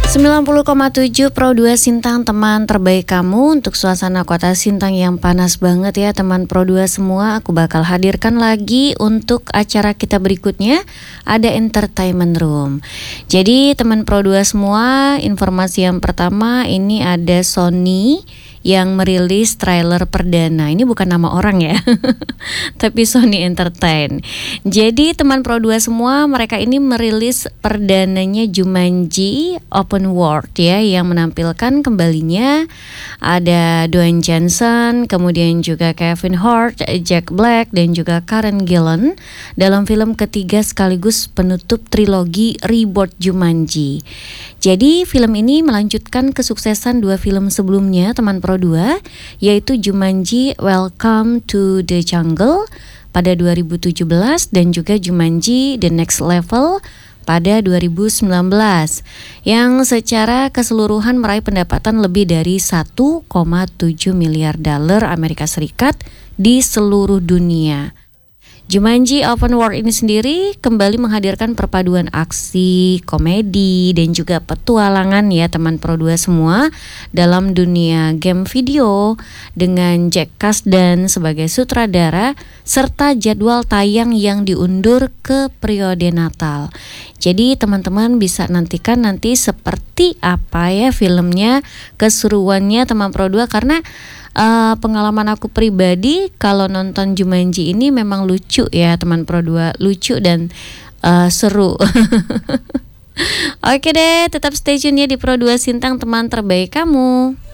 90,7 Pro 2 Sintang, teman terbaik kamu. Untuk suasana kota Sintang yang panas banget ya teman Pro 2 semua, aku bakal hadirkan lagi untuk acara kita berikutnya, ada Entertainment Room. Jadi teman Pro 2 semua, informasi yang pertama ini ada Sony yang merilis trailer perdana. Ini bukan nama orang ya tapi Sony Entertain. Jadi teman Pro 2 semua, mereka ini merilis perdananya Jumanji Open World ya, yang menampilkan kembalinya ada Dwayne Johnson, kemudian juga Kevin Hart, Jack Black, dan juga Karen Gillan dalam film ketiga sekaligus penutup trilogi reboot Jumanji. Jadi film ini melanjutkan kesuksesan dua film sebelumnya teman Pro 2, yaitu Jumanji Welcome to the Jungle pada 2017 dan juga Jumanji The Next Level pada 2019 yang secara keseluruhan meraih pendapatan lebih dari 1,7 miliar dolar Amerika Serikat di seluruh dunia. Jumanji Open World ini sendiri kembali menghadirkan perpaduan aksi, komedi, dan juga petualangan ya teman Pro 2 semua dalam dunia game video dengan Jack Kasdan sebagai sutradara serta jadwal tayang yang diundur ke periode Natal. Jadi teman-teman bisa nantikan nanti seperti apa ya filmnya, keseruannya teman Pro 2, karena pengalaman aku pribadi kalau nonton Jumanji ini memang lucu ya teman Pro 2, lucu dan seru. Oke deh, tetap stay tune ya di Pro 2 Sintang, teman terbaik kamu.